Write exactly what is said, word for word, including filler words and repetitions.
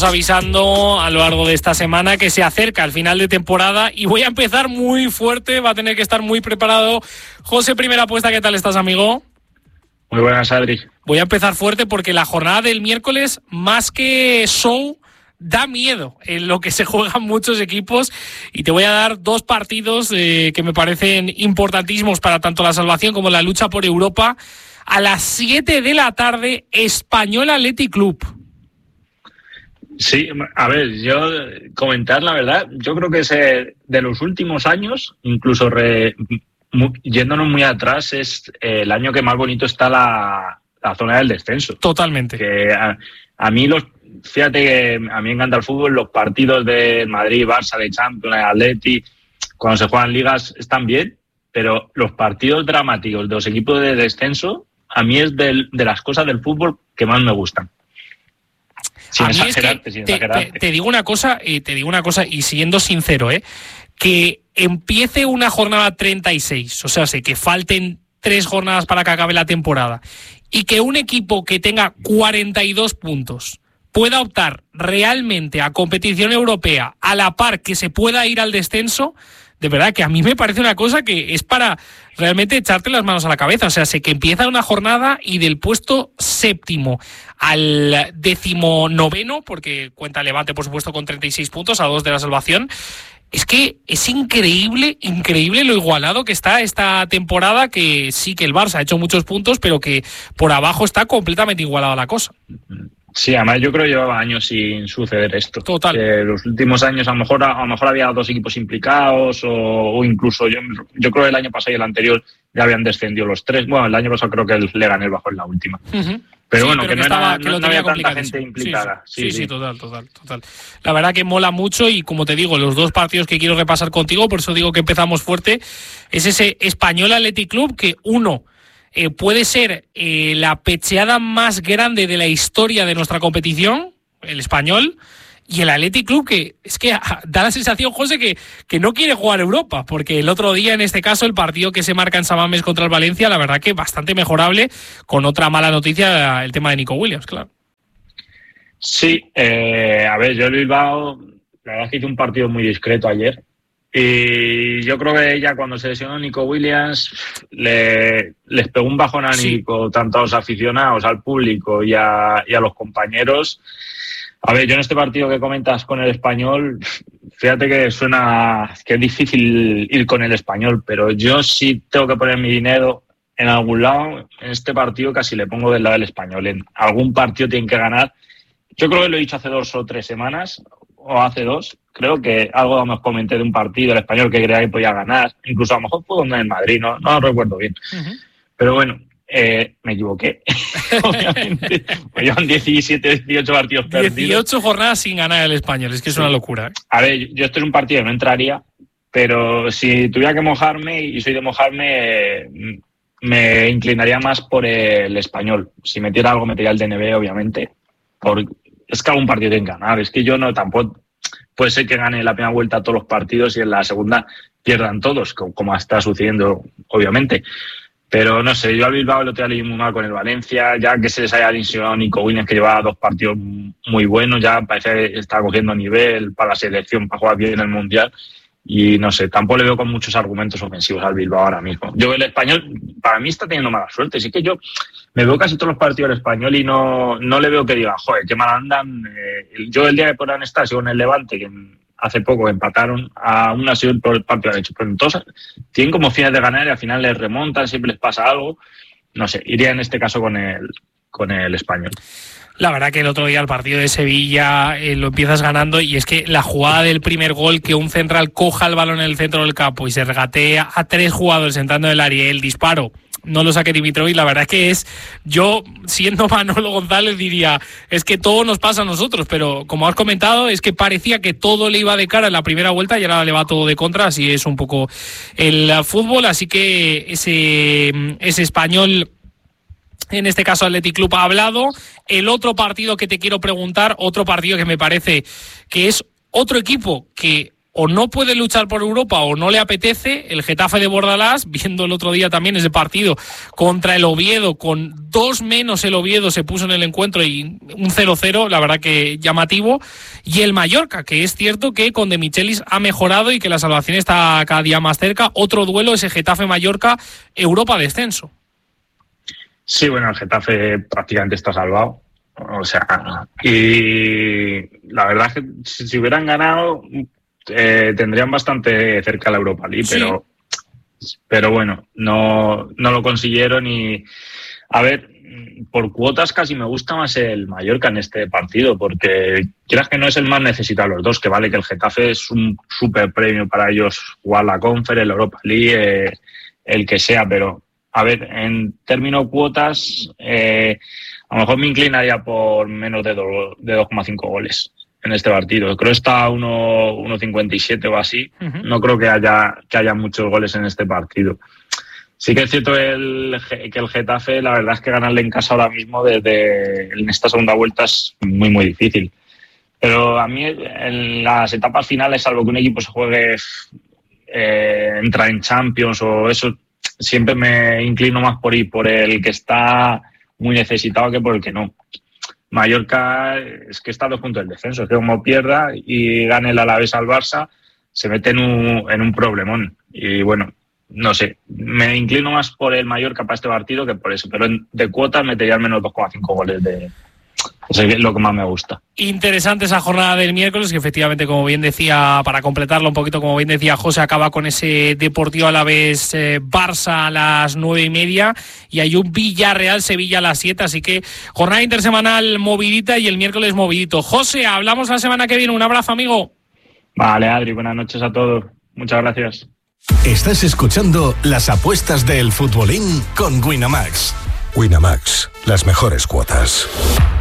Avisando a lo largo de esta semana que se acerca el final de temporada y voy a empezar muy fuerte, va a tener que estar muy preparado. José, primera apuesta, ¿qué tal estás, amigo? Muy buenas, Adri. Voy a empezar fuerte porque la jornada del miércoles, más que show, da miedo en lo que se juegan muchos equipos y te voy a dar dos partidos eh, que me parecen importantísimos para tanto la salvación como la lucha por Europa. A las siete de la tarde, Español Athletic Club. Sí, a ver, yo comentar la verdad, yo creo que es eh, de los últimos años, incluso re, muy, yéndonos muy atrás, es eh, el año que más bonito está la, la zona del descenso. Totalmente. Que a, a mí los, fíjate que a mí me encanta el fútbol, los partidos de Madrid, Barça, de Champions, de Atleti, cuando se juegan ligas están bien, pero los partidos dramáticos de los equipos de descenso, a mí es de, de las cosas del fútbol que más me gustan. Sin a mí exagerarte, es que sin te, exagerarte. Te, te digo una cosa, eh, te digo una cosa y siendo sincero, eh, que empiece una jornada treinta y seis, o sea, sé que falten tres jornadas para que acabe la temporada y que un equipo que tenga cuarenta y dos puntos pueda optar realmente a competición europea a la par que se pueda ir al descenso, de verdad que a mí me parece una cosa que es para realmente echarte las manos a la cabeza. O sea, sé que empieza una jornada y del puesto séptimo al décimo noveno, porque cuenta Levante, por supuesto, con treinta y seis puntos, a dos de la salvación. Es que es increíble, increíble lo igualado que está esta temporada, que sí que el Barça ha hecho muchos puntos, pero que por abajo está completamente igualada la cosa. Sí, además yo creo que llevaba años sin suceder esto. Total. Eh, los últimos años a lo mejor a, a lo mejor había dos equipos implicados o, o incluso yo yo creo que el año pasado y el anterior ya habían descendido los tres. Bueno, el año pasado creo que el Leganés bajó en la última. Uh-huh. Pero sí, bueno, pero que, que no, estaba, era, que no, lo no había tenía tanta gente implicada. Sí sí, sí, sí, sí, sí, total, total, total. La verdad que mola mucho y como te digo, los dos partidos que quiero repasar contigo, por eso digo que empezamos fuerte, es ese Español Athletic Club que uno... Eh, puede ser eh, la pecheada más grande de la historia de nuestra competición, el Español, y el Athletic Club, que es que da la sensación, José, que, que no quiere jugar Europa, porque el otro día, en este caso, el partido que se marca en San Mamés contra el Valencia, la verdad que bastante mejorable, con otra mala noticia, el tema de Nico Williams, claro. Sí, eh, a ver, yo el Bilbao, la verdad es que hice un partido muy discreto ayer. Y yo creo que ya cuando se lesionó Nico Williams le, les pegó un bajón anímico sí. tanto a los aficionados, al público y a, y a los compañeros. A ver, yo en este partido que comentas con el Español, fíjate que suena que es difícil ir con el Español, pero yo sí tengo que poner mi dinero en algún lado. En este partido casi le pongo del lado del Español. En algún partido tienen que ganar. Yo creo que lo he dicho hace dos o tres semanas, o hace dos, creo que algo nos comenté de un partido, el Español que creía que podía ganar, incluso a lo mejor fue donde en Madrid, no, no lo recuerdo bien. Uh-huh. Pero bueno, eh, me equivoqué. Obviamente, pues llevan diecisiete, dieciocho partidos perdidos. dieciocho jornadas sin ganar el Español, es que es sí. una locura. ¿eh? A ver, yo esto es un partido que no entraría, pero si tuviera que mojarme, y soy de mojarme, eh, me inclinaría más por el Español. Si metiera algo, metería el D N B, obviamente, por es que algún partido tiene que ganar. Es que yo no tampoco... Puede ser que gane la primera vuelta todos los partidos y en la segunda pierdan todos, como está sucediendo, obviamente. Pero no sé, yo al Bilbao el otro día leí muy mal con el Valencia, ya que se les haya lesionado Nico Williams, que llevaba dos partidos muy buenos, ya parece que está cogiendo nivel para la selección, para jugar bien en el Mundial. Y no sé, tampoco le veo con muchos argumentos ofensivos al Bilbao ahora mismo. Yo el Español, para mí está teniendo mala suerte. Sí que yo me veo casi todos los partidos del Español y no, no le veo que diga, joder, qué mal andan. Eh, yo el día que podrán estar, sigo en el Levante, que hace poco empataron, a una sido el partido de hecho. Pero entonces tienen como fines de ganar y al final les remontan, siempre les pasa algo. No sé, iría en este caso con el, con el Español. La verdad que el otro día el partido de Sevilla eh, lo empiezas ganando y es que la jugada del primer gol, que un central coja el balón en el centro del campo y se regatea a tres jugadores entrando en el área, el disparo no lo saque Dimitrovic, la verdad que es, yo siendo Manolo González diría, es que todo nos pasa a nosotros, pero como has comentado, es que parecía que todo le iba de cara en la primera vuelta y ahora le va todo de contra, así es un poco el fútbol, así que ese, ese Español... En este caso Athletic Club ha hablado. El otro partido que te quiero preguntar, otro partido que me parece que es otro equipo que o no puede luchar por Europa o no le apetece. El Getafe de Bordalás, viendo el otro día también ese partido contra el Oviedo, con dos menos el Oviedo se puso en el encuentro y un cero cero, la verdad que llamativo. Y el Mallorca, que es cierto que con De Michelis ha mejorado y que la salvación está cada día más cerca. Otro duelo, ese Getafe-Mallorca, Europa descenso. Sí, bueno, el Getafe prácticamente está salvado. O sea, y la verdad es que si, si hubieran ganado... Eh, tendrían bastante cerca la Europa League, sí. pero pero bueno, no, no lo consiguieron. Y a ver, por cuotas casi me gusta más el Mallorca en este partido, porque quieras que no es el más necesitado de los dos, que vale que el Getafe es un súper premio para ellos jugar la Conference, la Europa League, eh, el que sea, pero a ver, en términos cuotas, eh, a lo mejor me inclinaría por menos de, do, de dos coma cinco goles en este partido. Creo que está a uno cincuenta y siete o así. Uh-huh. No creo que haya que haya muchos goles en este partido. Sí que es cierto el, que el Getafe, la verdad es que ganarle en casa ahora mismo desde en esta segunda vuelta es muy, muy difícil. Pero a mí en las etapas finales, salvo que un equipo se juegue, eh, entra en Champions o eso, siempre me inclino más por ir por el que está muy necesitado que por el que no. Mallorca es que está a dos puntos del descenso, es que como pierda y gane el Alavés al Barça, se mete en un, en un problemón. Y bueno, no sé, me inclino más por el Mallorca para este partido que por eso, pero en, de cuotas metería al menos dos coma cinco goles de... Eso es lo que más me gusta. Interesante esa jornada del miércoles, que efectivamente, como bien decía, para completarlo un poquito, como bien decía José, acaba con ese Deportivo Alavés eh, Barça a las nueve y media y hay un Villarreal Sevilla a las siete, así que jornada intersemanal movidita y el miércoles movidito. José, hablamos la semana que viene. Un abrazo, amigo. Vale, Adri, buenas noches a todos. Muchas gracias. Estás escuchando las apuestas del futbolín con Winamax. Winamax, las mejores cuotas.